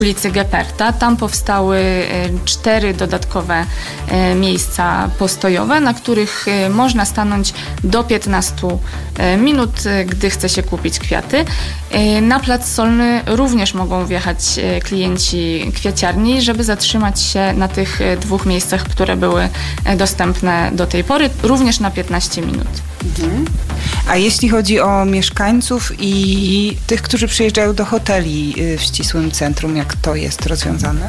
ulicy Geperta. Tam powstały 4 dodatkowe miejsca postojowe, na których można stanąć do 15 minut, gdy chce się kupić kwiaty. Na Plac Solny również mogą wjechać klienci kwiaciarni, żeby zatrzymać się na tych 2 miejscach, które były dostępne do tej pory, również na 15 minut. A jeśli chodzi o mieszkańców i tych, którzy przyjeżdżają do hoteli w ścisłym centrum, jak to jest rozwiązane?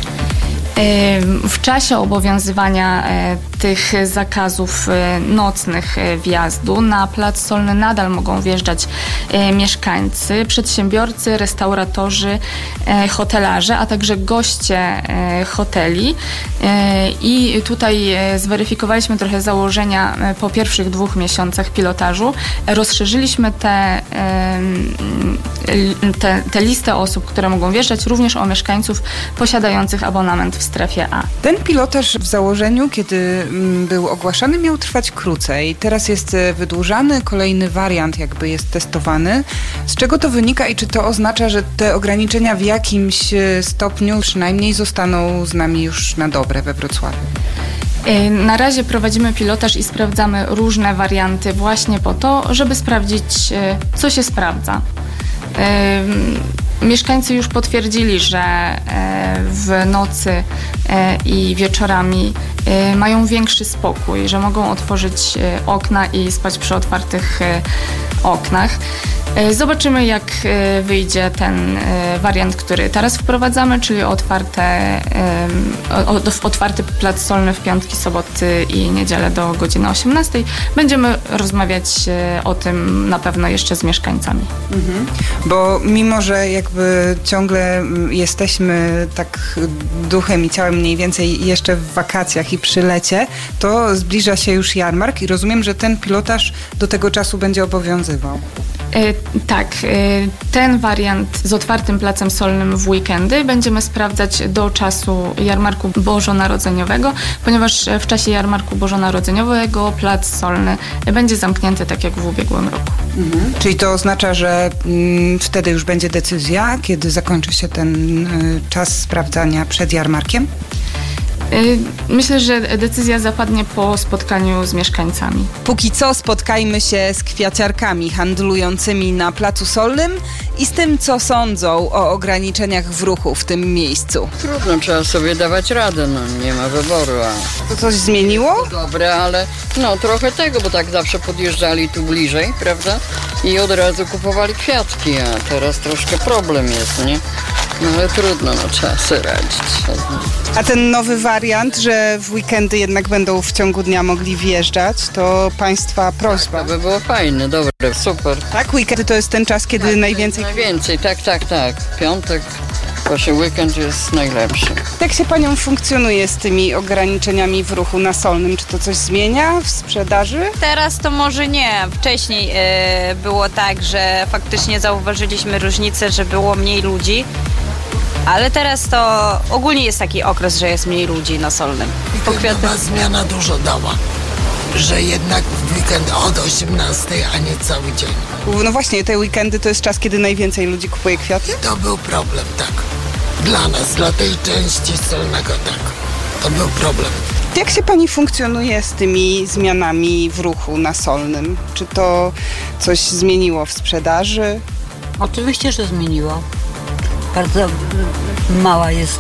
W czasie obowiązywania tych zakazów nocnych wjazdu na Plac Solny nadal mogą wjeżdżać mieszkańcy, przedsiębiorcy, restauratorzy, hotelarze, a także goście hoteli. I tutaj zweryfikowaliśmy trochę założenia po pierwszych 2 miesiącach pilotażu. Rozszerzyliśmy tę listę osób, które mogą wjeżdżać, również o mieszkańców posiadających abonament w strefie A. Ten pilotaż w założeniu, kiedy był ogłaszany, miał trwać krócej. Teraz jest wydłużany, kolejny wariant jakby jest testowany. Z czego to wynika i czy to oznacza, że te ograniczenia w jakimś stopniu przynajmniej zostaną z nami już na dobre we Wrocławiu? Na razie prowadzimy pilotaż i sprawdzamy różne warianty właśnie po to, żeby sprawdzić, co się sprawdza. Mieszkańcy już potwierdzili, że w nocy i wieczorami mają większy spokój, że mogą otworzyć okna i spać przy otwartych oknach. Zobaczymy, jak wyjdzie ten wariant, który teraz wprowadzamy, czyli otwarty Plac Solny w piątki, soboty i niedzielę do godziny 18. Będziemy rozmawiać o tym na pewno jeszcze z mieszkańcami. Bo mimo, że jakby ciągle jesteśmy tak duchem i ciałem mniej więcej jeszcze w wakacjach i przy lecie, to zbliża się już jarmark i rozumiem, że ten pilotaż do tego czasu będzie obowiązywał. Tak, ten wariant z otwartym Placem Solnym w weekendy będziemy sprawdzać do czasu jarmarku bożonarodzeniowego, ponieważ w czasie jarmarku bożonarodzeniowego Plac Solny będzie zamknięty tak jak w ubiegłym roku. Czyli to oznacza, że wtedy już będzie decyzja, kiedy zakończy się ten czas sprawdzania przed jarmarkiem? Myślę, że decyzja zapadnie po spotkaniu z mieszkańcami. Póki co spotkajmy się z kwiaciarkami handlującymi na Placu Solnym i z tym, co sądzą o ograniczeniach w ruchu w tym miejscu. Trudno, trzeba sobie dawać radę, nie ma wyboru. To coś zmieniło? Dobre, ale trochę tego, bo tak zawsze podjeżdżali tu bliżej, prawda? I od razu kupowali kwiatki, a teraz troszkę problem jest, nie? No ale trudno, trzeba sobie radzić. A ten nowy wariant, że w weekendy jednak będą w ciągu dnia mogli wjeżdżać, to Państwa prośba. To by było fajne, dobre, super. Tak, weekendy to jest ten czas, kiedy najwięcej... Najwięcej, tak. Piątek, właśnie weekend jest najlepszy. Jak się Panią funkcjonuje z tymi ograniczeniami w ruchu na Solnym? Czy to coś zmienia w sprzedaży? Teraz to może nie. Wcześniej było tak, że faktycznie zauważyliśmy różnicę, że było mniej ludzi. Ale teraz to ogólnie jest taki okres, że jest mniej ludzi na Solnym. I nowa zmiana dużo dała, że jednak w weekend od 18, a nie cały dzień. No właśnie, te weekendy to jest czas, kiedy najwięcej ludzi kupuje kwiaty? I to był problem, tak. Dla nas, dla tej części Solnego, tak. To był problem. Jak się Pani funkcjonuje z tymi zmianami w ruchu na Solnym? Czy to coś zmieniło w sprzedaży? Oczywiście, że zmieniło. Bardzo mała jest,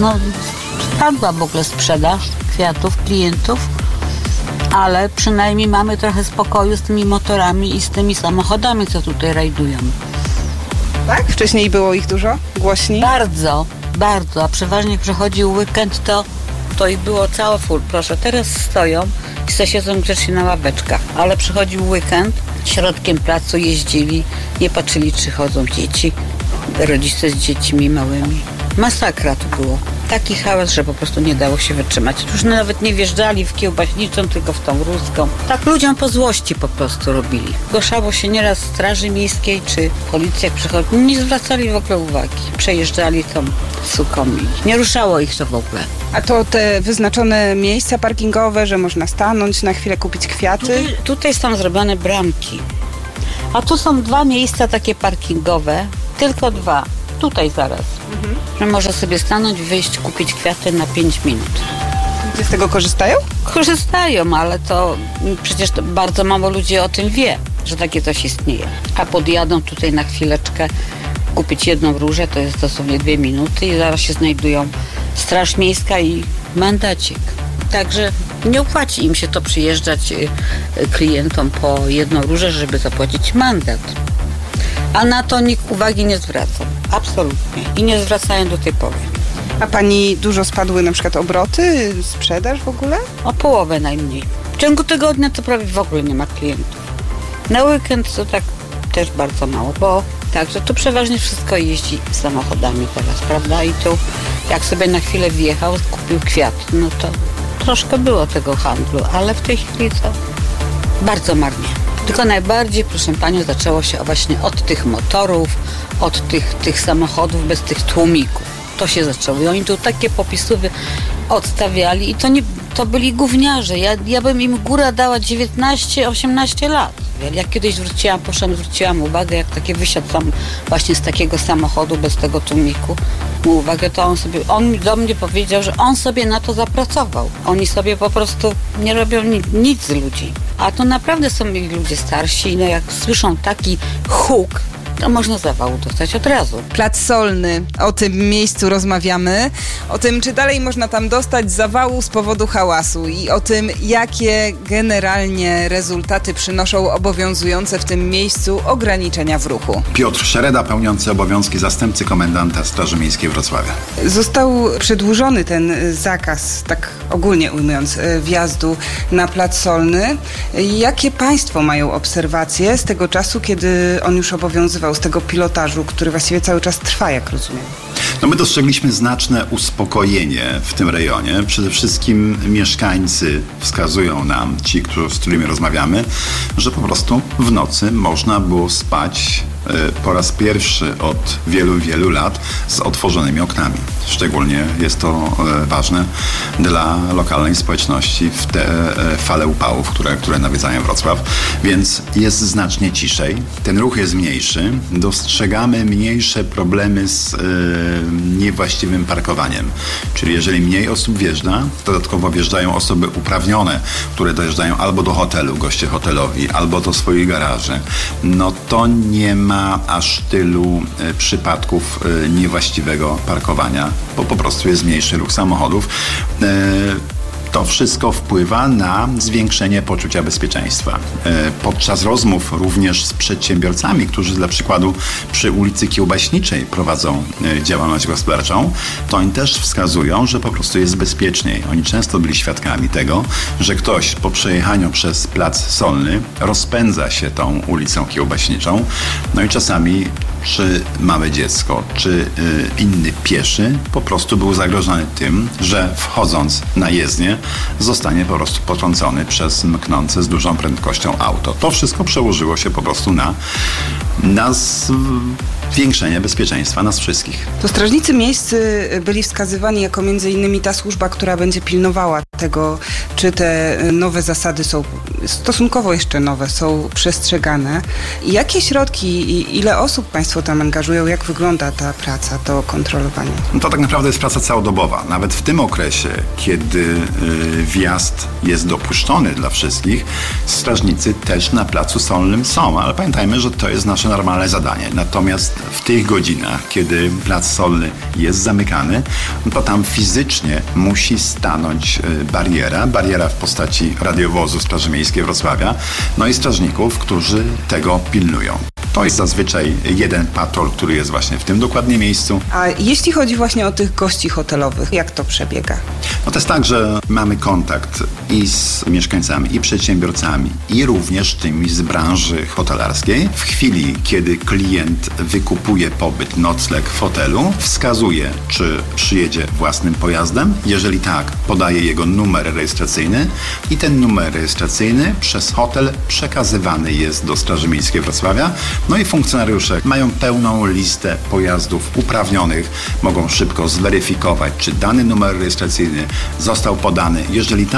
spadła w ogóle sprzedaż kwiatów, klientów, ale przynajmniej mamy trochę spokoju z tymi motorami i z tymi samochodami, co tutaj rajdują. Tak? Wcześniej było ich dużo? Głośniej? Bardzo, a przeważnie jak przechodził weekend, to ich było całe full. Proszę, teraz stoją i se siedzą grzecznie na ławeczkach, ale przychodził weekend, środkiem placu jeździli, nie patrzyli, czy chodzą dzieci, rodzice z dziećmi małymi. Masakra to było. Taki hałas, że po prostu nie dało się wytrzymać. Już nawet nie wjeżdżali w kiełbaśniczą, tylko w tą ruską. Tak ludziom po złości po prostu robili. Zgłaszało się nieraz straży miejskiej czy policja, jak przychodzili. Nie zwracali w ogóle uwagi. Przejeżdżali tą suką i nie ruszało ich to w ogóle. A to te wyznaczone miejsca parkingowe, że można stanąć na chwilę, kupić kwiaty? Tutaj są zrobione bramki. A tu są 2 miejsca takie parkingowe. Tylko 2. Tutaj zaraz. że może sobie stanąć, wyjść, kupić kwiaty na 5 minut. Ludzie z tego korzystają? Korzystają, ale to przecież bardzo mało ludzi o tym wie, że takie coś istnieje. A podjadą tutaj na chwileczkę kupić jedną różę, to jest dosłownie 2 minuty i zaraz się znajdują Straż Miejska i mandacik. Także nie opłaci im się to przyjeżdżać klientom po jedną różę, żeby zapłacić mandat. A na to nikt uwagi nie zwraca. Absolutnie. I nie zwracają do tej pory. A pani dużo spadły na przykład obroty, sprzedaż w ogóle? O połowę najmniej. W ciągu tygodnia to prawie w ogóle nie ma klientów. Na weekend to tak też bardzo mało, bo także tu przeważnie wszystko jeździ samochodami teraz, prawda? I tu jak sobie na chwilę wjechał, kupił kwiat, no to troszkę było tego handlu, ale w tej chwili to bardzo marnie. Tylko najbardziej, proszę panią, zaczęło się właśnie od tych motorów, od tych samochodów bez tych tłumików. To się zaczęło. I oni tu takie popisy odstawiali i to byli gówniarze. Ja bym im góra dała 19-18 lat. Jak kiedyś zwróciłam uwagę, jak taki wysiadł sam właśnie z takiego samochodu bez tego tłumiku, uwagę, to on do mnie powiedział, że on sobie na to zapracował. Oni sobie po prostu nie robią nic z ludzi. A to naprawdę są ludzie starsi, no jak słyszą taki huk, to można zawału dostać od razu. Plac Solny, o tym miejscu rozmawiamy, o tym, czy dalej można tam dostać zawału z powodu hałasu i o tym, jakie generalnie rezultaty przynoszą obowiązujące w tym miejscu ograniczenia w ruchu. Piotr Szereda, pełniący obowiązki zastępcy komendanta Straży Miejskiej Wrocławia. Został przedłużony ten zakaz, tak ogólnie ujmując, wjazdu na Plac Solny. Jakie państwo mają obserwacje z tego czasu, kiedy on już obowiązywał, z tego pilotażu, który właściwie cały czas trwa, jak rozumiem? No my dostrzegliśmy znaczne uspokojenie w tym rejonie. Przede wszystkim mieszkańcy wskazują nam, ci, z którymi rozmawiamy, że po prostu w nocy można było spać po raz pierwszy od wielu, wielu lat z otworzonymi oknami. Szczególnie jest to ważne dla lokalnej społeczności w te fale upałów, które nawiedzają Wrocław, więc jest znacznie ciszej. Ten ruch jest mniejszy. Dostrzegamy mniejsze problemy z niewłaściwym parkowaniem. Czyli jeżeli mniej osób wjeżdża, dodatkowo wjeżdżają osoby uprawnione, które dojeżdżają albo do hotelu, goście hotelowi, albo do swoich garaży, no to nie ma aż tylu przypadków niewłaściwego parkowania, bo po prostu jest mniejszy ruch samochodów. To wszystko wpływa na zwiększenie poczucia bezpieczeństwa. Podczas rozmów również z przedsiębiorcami, którzy dla przykładu przy ulicy Kiełbaśniczej prowadzą działalność gospodarczą, to oni też wskazują, że po prostu jest bezpieczniej. Oni często byli świadkami tego, że ktoś po przejechaniu przez Plac Solny rozpędza się tą ulicą Kiełbaśniczą, no i czasami czy małe dziecko, czy inny pieszy po prostu był zagrożony tym, że wchodząc na jezdnię zostanie po prostu potrącony przez mknące z dużą prędkością auto. To wszystko przełożyło się po prostu na zwiększenie bezpieczeństwa nas wszystkich. To strażnicy miejscy byli wskazywani jako między innymi ta służba, która będzie pilnowała tego, czy te nowe zasady są stosunkowo jeszcze nowe, są przestrzegane. Jakie środki i ile osób państwo tam angażują? Jak wygląda ta praca, to kontrolowanie? No to tak naprawdę jest praca całodobowa. Nawet w tym okresie, kiedy wjazd jest dopuszczony dla wszystkich, strażnicy też na Placu Solnym są, ale pamiętajmy, że to jest nasze normalne zadanie. Natomiast w tych godzinach, kiedy Plac Solny jest zamykany, to tam fizycznie musi stanąć bariera w postaci radiowozu Straży Miejskiej Wrocławia, no i strażników, którzy tego pilnują. To jest zazwyczaj jeden patrol, który jest właśnie w tym dokładnie miejscu. A jeśli chodzi właśnie o tych gości hotelowych, jak to przebiega? No to jest tak, że mamy kontakt i z mieszkańcami, i przedsiębiorcami, i również tymi z branży hotelarskiej. W chwili, kiedy klient wykupuje pobyt, nocleg w hotelu, wskazuje, czy przyjedzie własnym pojazdem. Jeżeli tak, podaje jego numer rejestracyjny i ten numer rejestracyjny przez hotel przekazywany jest do Straży Miejskiej Wrocławia. No i funkcjonariusze mają pełną listę pojazdów uprawnionych, mogą szybko zweryfikować, czy dany numer rejestracyjny został podany. Jeżeli tak,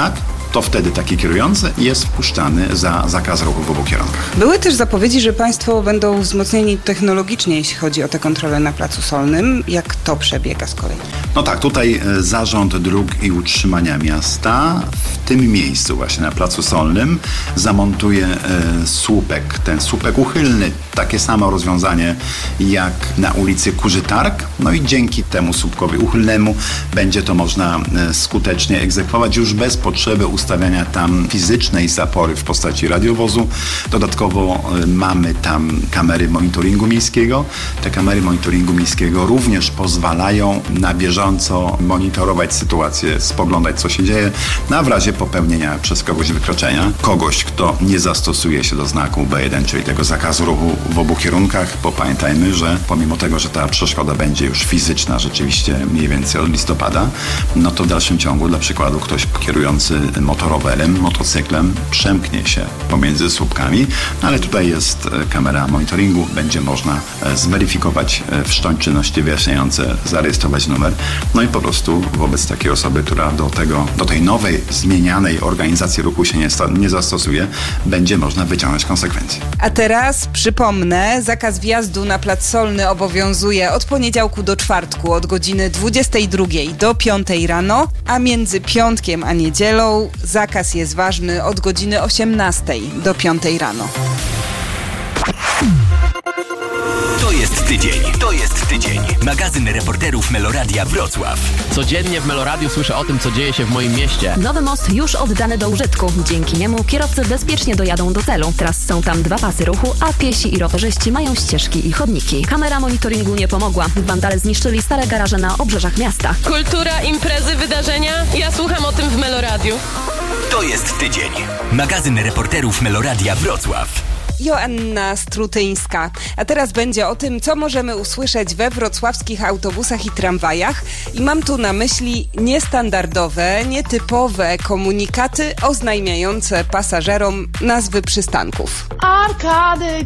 to wtedy taki kierujący jest wpuszczany za zakaz ruchu w obu kierunkach. Były też zapowiedzi, że państwo będą wzmocnieni technologicznie, jeśli chodzi o te kontrole na Placu Solnym. Jak to przebiega z kolei? No tak, tutaj Zarząd Dróg i Utrzymania Miasta w tym miejscu właśnie na Placu Solnym zamontuje słupek, ten słupek uchylny, takie samo rozwiązanie jak na ulicy Kurzy Targ. No i dzięki temu słupkowi uchylnemu będzie to można skutecznie egzekwować już bez potrzeby ustawiania tam fizycznej zapory w postaci radiowozu. Dodatkowo mamy tam kamery monitoringu miejskiego. Te kamery monitoringu miejskiego również pozwalają na bieżąco monitorować sytuację, spoglądać co się dzieje, a w razie popełnienia przez kogoś wykroczenia, kogoś, kto nie zastosuje się do znaku B1, czyli tego zakazu ruchu w obu kierunkach, bo pamiętajmy, że pomimo tego, że ta przeszkoda będzie już fizyczna rzeczywiście mniej więcej od listopada, no to w dalszym ciągu dla przykładu ktoś kierujący motorowerem, motocyklem przemknie się pomiędzy słupkami, ale tutaj jest kamera monitoringu, będzie można zweryfikować, wszcząć czynności wyjaśniające, zarejestrować numer, no i po prostu wobec takiej osoby, która do tej nowej, zmienianej organizacji ruchu się nie zastosuje, będzie można wyciągnąć konsekwencje. A teraz przypomnę, zakaz wjazdu na Plac Solny obowiązuje od poniedziałku do czwartku od godziny 22 do 5 rano, a między piątkiem a niedzielą zakaz jest ważny od godziny 18 do 5 rano. To jest tydzień. Magazyn reporterów Meloradia Wrocław. Codziennie w Meloradiu słyszę o tym, co dzieje się w moim mieście. Nowy most już oddany do użytku. Dzięki niemu kierowcy bezpiecznie dojadą do celu. Teraz są tam 2 pasy ruchu, a piesi i rowerzyści mają ścieżki i chodniki. Kamera monitoringu nie pomogła. Wandale zniszczyli stare garaże na obrzeżach miasta. Kultura, imprezy, wydarzenia. Ja słucham o tym w Meloradiu. To jest tydzień. Magazyn reporterów Meloradia Wrocław. Joanna Strutyńska. A teraz będzie o tym, co możemy usłyszeć we wrocławskich autobusach i tramwajach. I mam tu na myśli niestandardowe, nietypowe komunikaty oznajmiające pasażerom nazwy przystanków. Arkady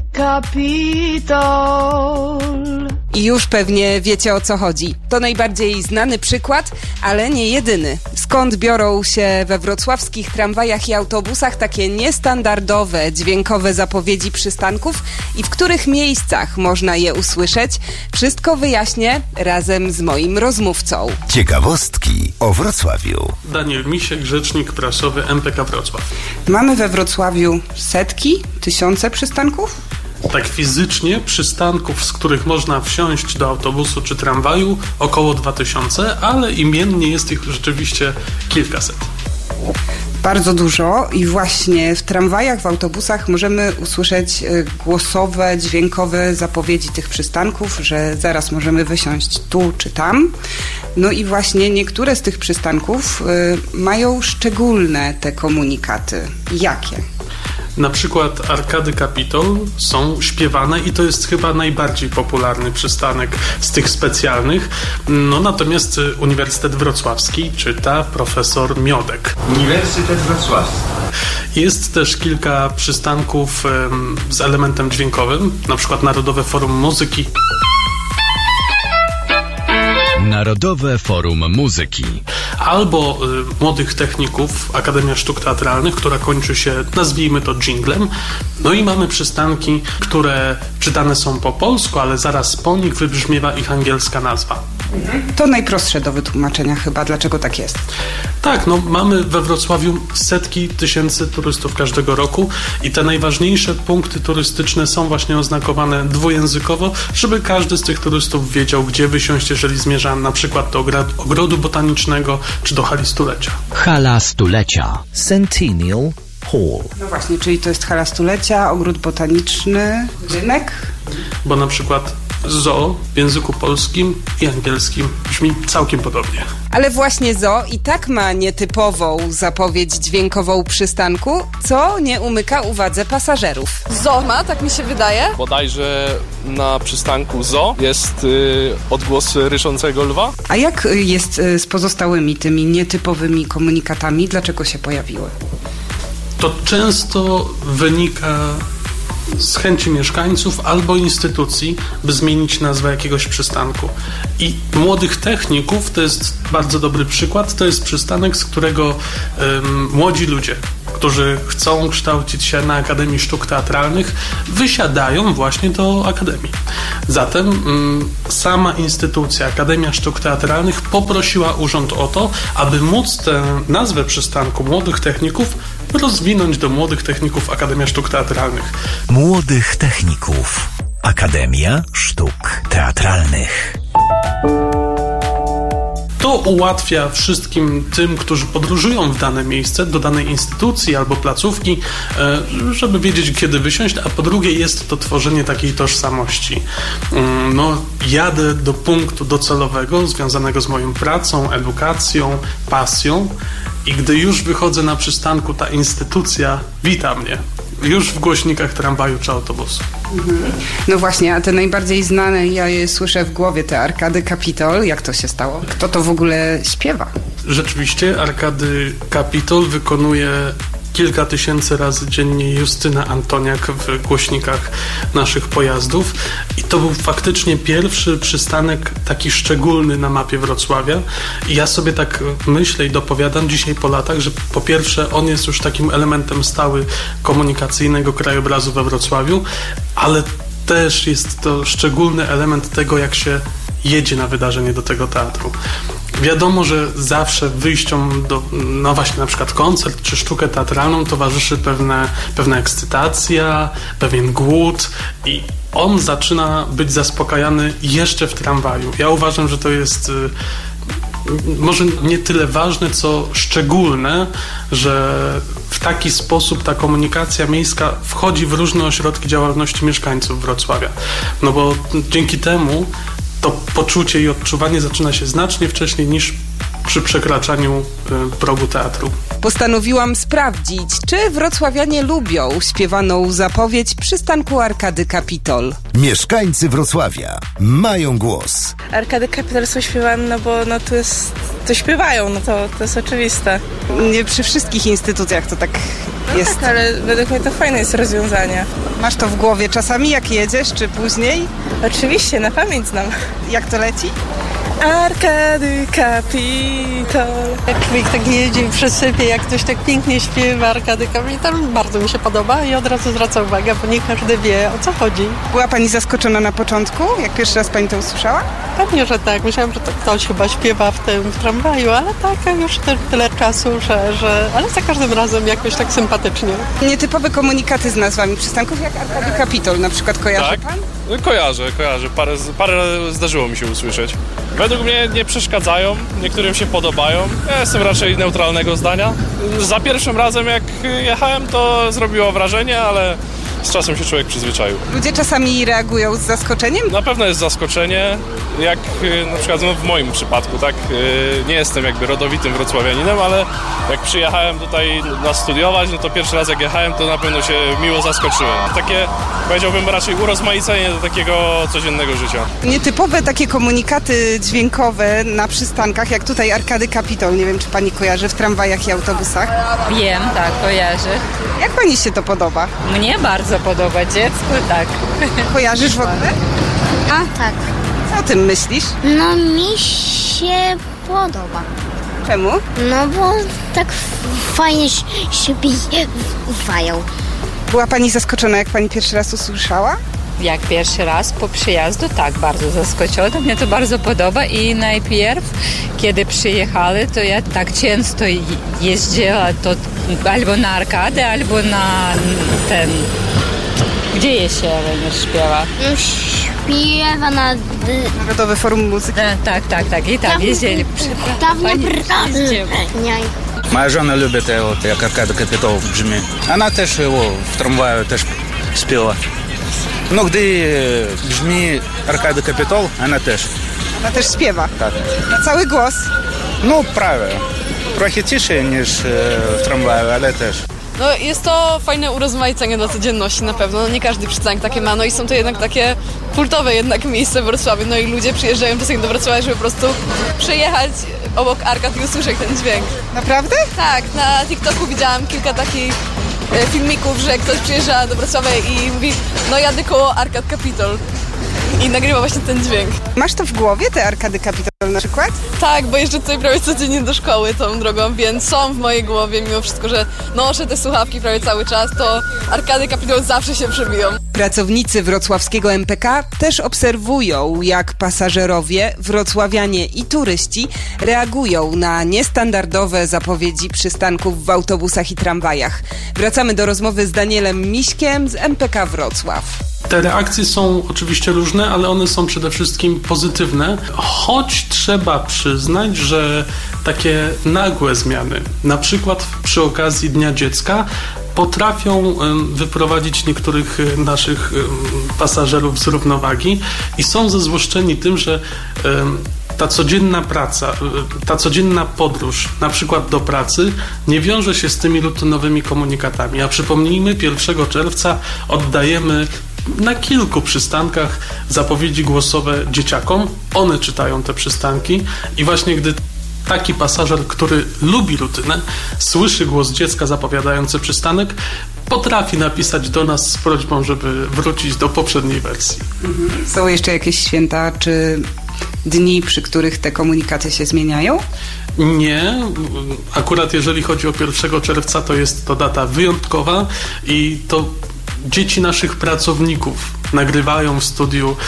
Capitol. I już pewnie wiecie, o co chodzi. To najbardziej znany przykład, ale nie jedyny. Skąd biorą się we wrocławskich tramwajach i autobusach takie niestandardowe, dźwiękowe zapowiedzi przystanków i w których miejscach można je usłyszeć? Wszystko wyjaśnię razem z moim rozmówcą. Ciekawostki o Wrocławiu. Daniel Misiek, rzecznik prasowy MPK Wrocław. Mamy we Wrocławiu setki, tysiące przystanków? Tak fizycznie przystanków, z których można wsiąść do autobusu czy tramwaju, około 2000, ale imiennie jest ich rzeczywiście kilkaset. Bardzo dużo i właśnie w tramwajach, w autobusach możemy usłyszeć głosowe, dźwiękowe zapowiedzi tych przystanków, że zaraz możemy wysiąść tu czy tam. No i właśnie niektóre z tych przystanków mają szczególne te komunikaty. Jakie? Na przykład Arkady Capitol są śpiewane i to jest chyba najbardziej popularny przystanek z tych specjalnych. No natomiast Uniwersytet Wrocławski czyta profesor Miodek. Uniwersytet Wrocławski. Jest też kilka przystanków z elementem dźwiękowym, na przykład Narodowe Forum Muzyki. Narodowe Forum Muzyki. Albo Młodych Techników, Akademia Sztuk Teatralnych, która kończy się, nazwijmy to, dżinglem. No i mamy przystanki, które czytane są po polsku, ale zaraz po nich wybrzmiewa ich angielska nazwa. To najprostsze do wytłumaczenia chyba, dlaczego tak jest. Tak, no mamy we Wrocławiu setki tysięcy turystów każdego roku i te najważniejsze punkty turystyczne są właśnie oznakowane dwujęzykowo, żeby każdy z tych turystów wiedział, gdzie wysiąść, jeżeli zmierza na przykład do ogrodu botanicznego czy do hali stulecia. Hala stulecia. Centennial Hall. No właśnie, czyli to jest hala stulecia, ogród botaniczny, rynek? Bo na przykład zoo w języku polskim i angielskim brzmi całkiem podobnie. Ale właśnie zoo i tak ma nietypową zapowiedź dźwiękową przystanku, co nie umyka uwadze pasażerów. Zoo ma, tak mi się wydaje. Bodajże na przystanku zoo jest odgłos ryszącego lwa. A jak jest z pozostałymi tymi nietypowymi komunikatami? Dlaczego się pojawiły? To często wynika z chęci mieszkańców albo instytucji, by zmienić nazwę jakiegoś przystanku. I Młodych Techników to jest bardzo dobry przykład. To jest przystanek, z którego młodzi ludzie, którzy chcą kształcić się na Akademii Sztuk Teatralnych, wysiadają właśnie do Akademii. Zatem sama instytucja Akademia Sztuk Teatralnych poprosiła urząd o to, aby móc tę nazwę przystanku Młodych Techników rozwinąć do Młodych Techników Akademia Sztuk Teatralnych. Młodych Techników Akademia Sztuk Teatralnych. To ułatwia wszystkim tym, którzy podróżują w dane miejsce, do danej instytucji albo placówki, żeby wiedzieć, kiedy wysiąść, a po drugie jest to tworzenie takiej tożsamości. Jadę do punktu docelowego związanego z moją pracą, edukacją, pasją i gdy już wychodzę na przystanku, ta instytucja wita mnie. Już w głośnikach tramwaju czy autobusu. No właśnie, a te najbardziej znane, ja je słyszę w głowie, te Arkady Kapitol. Jak to się stało? Kto to w ogóle śpiewa? Rzeczywiście Arkady Kapitol wykonuje kilka tysięcy razy dziennie Justyna Antoniak w głośnikach naszych pojazdów i to był faktycznie pierwszy przystanek taki szczególny na mapie Wrocławia i ja sobie tak myślę i dopowiadam dzisiaj po latach, że po pierwsze on jest już takim elementem stały komunikacyjnego krajobrazu we Wrocławiu, ale też jest to szczególny element tego, jak się jedzie na wydarzenie do tego teatru. Wiadomo, że zawsze wyjściom do, właśnie na przykład koncert czy sztukę teatralną towarzyszy pewna ekscytacja, pewien głód i on zaczyna być zaspokajany jeszcze w tramwaju. Ja uważam, że to jest może nie tyle ważne, co szczególne, że w taki sposób ta komunikacja miejska wchodzi w różne ośrodki działalności mieszkańców Wrocławia. No bo dzięki temu to poczucie i odczuwanie zaczyna się znacznie wcześniej niż przy przekraczaniu progu teatru. Postanowiłam sprawdzić, czy wrocławianie lubią śpiewaną zapowiedź przystanku Arkady Kapitol. Mieszkańcy Wrocławia mają głos. Arkady Kapitol są śpiewane, bo to śpiewają, to jest oczywiste. Nie przy wszystkich instytucjach to tak jest. Tak, ale według mnie to fajne jest rozwiązanie. Masz to w głowie czasami, jak jedziesz, czy później? Oczywiście, na pamięć znam. Jak to leci? Arkady Kapitol. Jak człowiek tak jedzie i przesypie, jak ktoś tak pięknie śpiewa Arkady Kapitol, bardzo mi się podoba i od razu zwraca uwagę, bo nie każdy wie, o co chodzi. Była pani zaskoczona na początku, jak pierwszy raz pani to usłyszała? Pewnie, że tak. Myślałam, że to ktoś chyba śpiewa w tramwaju, ale tak, już tyle czasu, ale za każdym razem jakoś tak sympatycznie. Nietypowe komunikaty z nazwami przystanków, jak Arkady Kapitol na przykład, kojarzy pan? Kojarzę. Parę zdarzyło mi się usłyszeć. Według mnie nie przeszkadzają, niektórym się podobają. Ja jestem raczej neutralnego zdania. Za pierwszym razem jak jechałem, to zrobiło wrażenie, ale z czasem się człowiek przyzwyczaił. Ludzie czasami reagują z zaskoczeniem? Na pewno jest zaskoczenie, jak na przykład w moim przypadku, tak? Nie jestem jakby rodowitym wrocławianinem, ale jak przyjechałem tutaj studiować, no to pierwszy raz jak jechałem, to na pewno się miło zaskoczyłem. Takie, powiedziałbym, raczej urozmaicenie do takiego codziennego życia. Nietypowe takie komunikaty dźwiękowe na przystankach, jak tutaj Arkady Kapitol, nie wiem, czy pani kojarzy, w tramwajach i autobusach? Wiem, tak, kojarzę. Jak pani się to podoba? Mnie bardzo podoba, dziecku tak. Kojarzysz w ogóle? A, tak. Co o tym myślisz? No mi się podoba. Czemu? No bo tak fajnie się biwają. Była pani zaskoczona, jak pani pierwszy raz usłyszała? Jak pierwszy raz po przyjazdu, tak, bardzo zaskoczona. Mnie to bardzo podoba i najpierw, kiedy przyjechali, to ja tak często jeździła to albo na Arkadę, albo na ten... Gdzie jeszcze śpiewa? Śpiewa na... Narodowe Forum Muzyki. Tak. I tak jeździli. Моя жена любит, как Аркада Капитол бrzmi. Она też в трамвае też śpiewa. No gdy brzmi Arkady Kapitol, ona też. Ona też śpiewa? Tak. Na cały głos? No prawie. Trochę ciszej niż w tramwaju, ale też. No jest to fajne urozmaicenie dla codzienności na pewno. No, nie każdy przystanek takie ma, no i są to jednak takie kultowe jednak miejsce w Wrocławiu. No i ludzie przyjeżdżają czasem do Wrocławia, żeby po prostu przejechać obok arkad i usłyszeć ten dźwięk. Naprawdę? Tak, na TikToku widziałam kilka takich filmików, że ktoś przyjeżdża do Wrocławia i mówi, no jadę koło Arkad Capitol. I nagrywa właśnie ten dźwięk. Masz to w głowie, te Arkady Capitol na przykład? Tak, bo jeżdżę tutaj prawie codziennie do szkoły tą drogą, więc są w mojej głowie mimo wszystko, że noszę te słuchawki prawie cały czas, to Arkady Capitol zawsze się przebiją. Pracownicy wrocławskiego MPK też obserwują, jak pasażerowie, wrocławianie i turyści reagują na niestandardowe zapowiedzi przystanków w autobusach i tramwajach. Wracamy do rozmowy z Danielem Miśkiem z MPK Wrocław. Te reakcje są oczywiście różne, ale one są przede wszystkim pozytywne, choć trzeba przyznać, że takie nagłe zmiany, na przykład przy okazji Dnia Dziecka, potrafią wyprowadzić niektórych naszych pasażerów z równowagi i są zezłoszczeni tym, że ta codzienna praca, ta codzienna podróż, na przykład do pracy, nie wiąże się z tymi rutynowymi komunikatami. A przypomnijmy, 1 czerwca oddajemy na kilku przystankach zapowiedzi głosowe dzieciakom. One czytają te przystanki i właśnie gdy taki pasażer, który lubi rutynę, słyszy głos dziecka zapowiadający przystanek, potrafi napisać do nas z prośbą, żeby wrócić do poprzedniej wersji. Są jeszcze jakieś święta czy dni, przy których te komunikaty się zmieniają? Nie. Akurat jeżeli chodzi o 1 czerwca, to jest to data wyjątkowa i to dzieci naszych pracowników nagrywają w studiu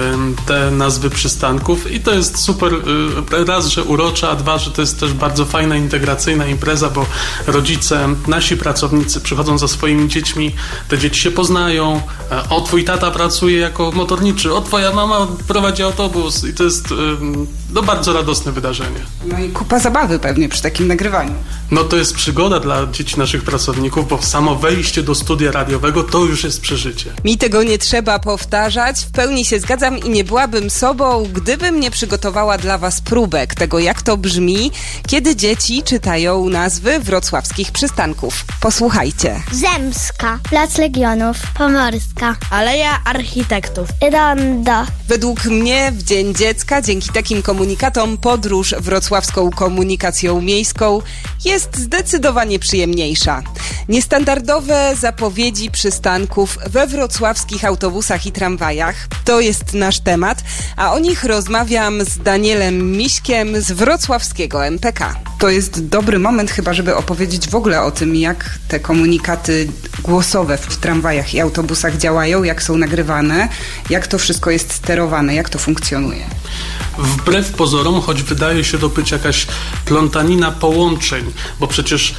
te nazwy przystanków i to jest super, raz, że urocza, a dwa, że to jest też bardzo fajna, integracyjna impreza, bo rodzice, nasi pracownicy przychodzą za swoimi dziećmi, te dzieci się poznają, o, twój tata pracuje jako motorniczy, o, twoja mama prowadzi autobus i to jest bardzo radosne wydarzenie. No i kupa zabawy pewnie przy takim nagrywaniu. No to jest przygoda dla dzieci naszych pracowników, bo samo wejście do studia radiowego to już jest przeżycie. Mi tego nie trzeba powtarzać, w pełni się zgadzam i nie byłabym sobą, gdybym nie przygotowała dla Was próbek tego, jak to brzmi, kiedy dzieci czytają nazwy wrocławskich przystanków. Posłuchajcie. Zemska, Plac Legionów, Pomorska, Aleja Architektów, Rondo. Według mnie w Dzień Dziecka dzięki takim komunikatom podróż wrocławską komunikacją miejską jest zdecydowanie przyjemniejsza. Niestandardowe zapowiedzi przystanków we wrocławskich autobusach i tramwajach to jest nasz temat, a o nich rozmawiam z Danielem Miśkiem z wrocławskiego MPK. To jest dobry moment chyba, żeby opowiedzieć w ogóle o tym, jak te komunikaty głosowe w tramwajach i autobusach działają, jak są nagrywane, jak to wszystko jest sterowane, jak to funkcjonuje. Wbrew pozorom, choć wydaje się to być jakaś plątanina połączeń, bo przecież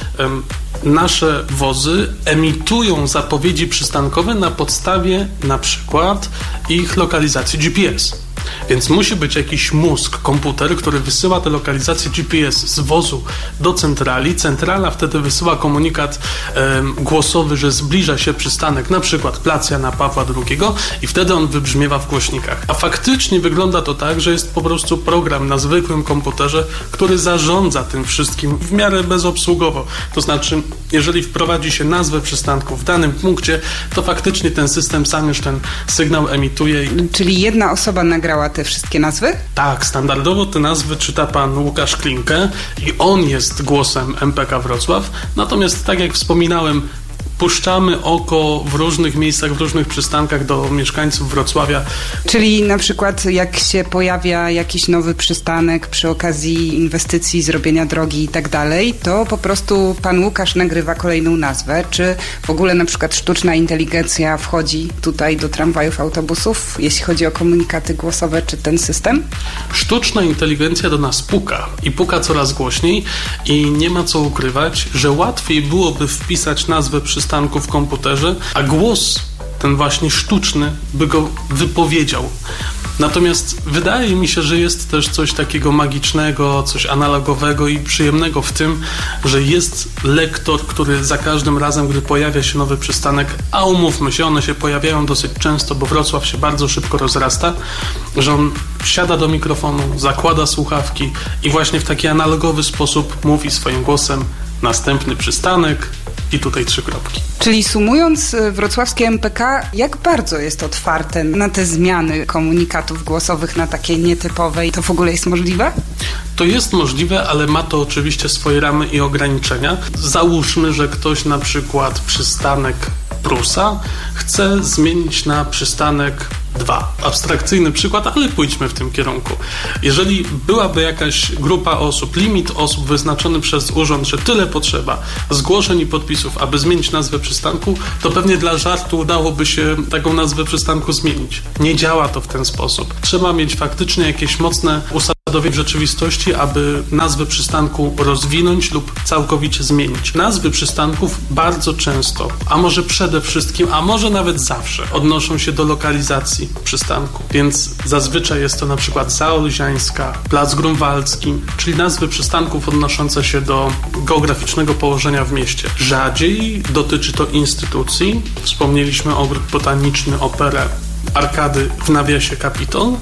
nasze wozy emitują zapowiedzi przystankowe na podstawie na przykład ich lokalizacji GPS. Więc musi być jakiś mózg, komputer, który wysyła te lokalizacje GPS z wozu do centrali. Centrala wtedy wysyła komunikat głosowy, że zbliża się przystanek, na przykład Plac Jana Pawła II i wtedy on wybrzmiewa w głośnikach. A faktycznie wygląda to tak, że jest po prostu program na zwykłym komputerze, który zarządza tym wszystkim w miarę bezobsługowo. To znaczy, jeżeli wprowadzi się nazwę przystanku w danym punkcie, to faktycznie ten system sam już ten sygnał emituje. Czyli jedna osoba nagrała te wszystkie nazwy? Tak, standardowo te nazwy czyta pan Łukasz Klinkę i on jest głosem MPK Wrocław. Natomiast tak jak wspominałem, puszczamy oko w różnych miejscach, w różnych przystankach do mieszkańców Wrocławia. Czyli na przykład jak się pojawia jakiś nowy przystanek przy okazji inwestycji, zrobienia drogi i tak dalej, to po prostu pan Łukasz nagrywa kolejną nazwę. Czy w ogóle na przykład sztuczna inteligencja wchodzi tutaj do tramwajów, autobusów, jeśli chodzi o komunikaty głosowe, czy ten system? Sztuczna inteligencja do nas puka i puka coraz głośniej i nie ma co ukrywać, że łatwiej byłoby wpisać nazwę przystanku w komputerze, a głos ten właśnie sztuczny by go wypowiedział. Natomiast wydaje mi się, że jest też coś takiego magicznego, coś analogowego i przyjemnego w tym, że jest lektor, który za każdym razem, gdy pojawia się nowy przystanek, a umówmy się, one się pojawiają dosyć często, bo Wrocław się bardzo szybko rozrasta, że on siada do mikrofonu, zakłada słuchawki i właśnie w taki analogowy sposób mówi swoim głosem: następny przystanek i tutaj 3 kropki. Czyli sumując, wrocławskie MPK jak bardzo jest otwarte na te zmiany komunikatów głosowych, na takie nietypowe i to w ogóle jest możliwe? To jest możliwe, ale ma to oczywiście swoje ramy i ograniczenia. Załóżmy, że ktoś na przykład przystanek Prusa chce zmienić na przystanek 2. Abstrakcyjny przykład, ale pójdźmy w tym kierunku. Jeżeli byłaby jakaś grupa osób, limit osób wyznaczony przez urząd, że tyle potrzeba zgłoszeń i podpisów, aby zmienić nazwę przystanku, to pewnie dla żartu udałoby się taką nazwę przystanku zmienić. Nie działa to w ten sposób. Trzeba mieć faktycznie jakieś mocne usadowienie w rzeczywistości, aby nazwę przystanku rozwinąć lub całkowicie zmienić. Nazwy przystanków bardzo często, a może przede wszystkim, a może nawet zawsze odnoszą się do lokalizacji przystanku. Więc zazwyczaj jest to na przykład Zaolziańska, Plac Grunwaldzki, czyli nazwy przystanków odnoszące się do geograficznego położenia w mieście. Rzadziej dotyczy to instytucji. Wspomnieliśmy Ogród Botaniczny, Operę, Arkady w nawiasie Kapitol.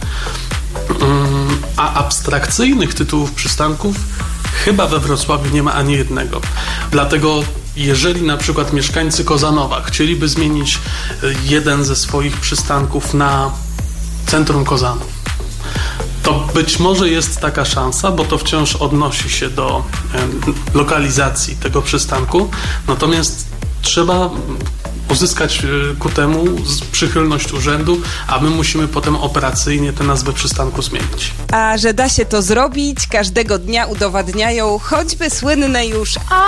A abstrakcyjnych tytułów przystanków chyba we Wrocławiu nie ma ani jednego. Dlatego jeżeli na przykład mieszkańcy Kozanowa chcieliby zmienić jeden ze swoich przystanków na centrum Kozanów, to być może jest taka szansa, bo to wciąż odnosi się do lokalizacji tego przystanku, natomiast trzeba uzyskać ku temu przychylność urzędu, a my musimy potem operacyjnie tę nazwę przystanku zmienić. A że da się to zrobić, każdego dnia udowadniają choćby słynne już